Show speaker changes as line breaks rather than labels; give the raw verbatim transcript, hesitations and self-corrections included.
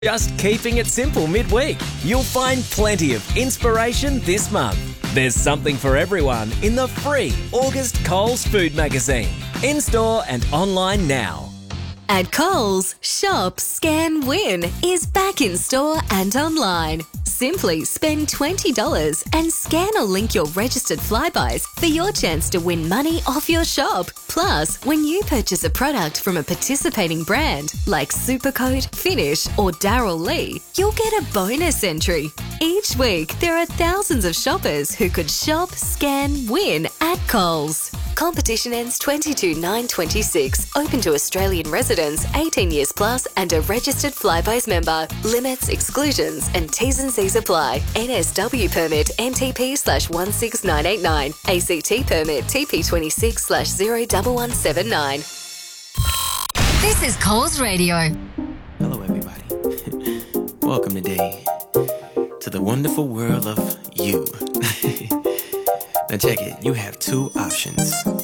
Just keeping it simple midweek. You'll find plenty of inspiration this month. There's something for everyone in the free August Coles Food Magazine. In-store and online now.
At Coles, Shop, Scan, Win is back in store and online. Simply spend twenty dollars and scan or link your registered Flybuys for your chance to win money off your shop. Plus, when you purchase a product from a participating brand like Supercoat, Finish or Darryl Lee, you'll get a bonus entry. Each week, there are thousands of shoppers who could shop, scan, win at Coles. Competition ends twenty-two nine twenty-six. Open to Australian residents eighteen years plus and a registered Flybuys member. Limits, exclusions and T's and C's apply. N S W permit N T P slash one six nine eight nine. A C T permit T P twenty-six slash zero one one seven nine.
This is Coles Radio.
Hello, everybody. Welcome today to the wonderful world of you. Now check it. You have two options.